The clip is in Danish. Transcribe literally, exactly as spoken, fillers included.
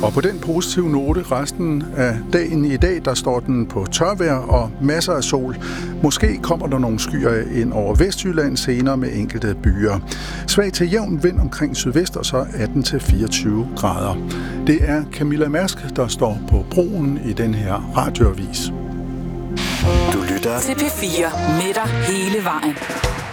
Og på den positive note resten af dagen i dag, der står den på tørvejr og masser af sol. Måske kommer der nogle skyer ind over Vestjylland senere med enkelte byer. Svag til jævn vind omkring sydvest og så atten til fireogtyve grader. Det er Camilla Mærsk, der står på broen i den her radioavis. Du lytter til P fire med dig hele vejen.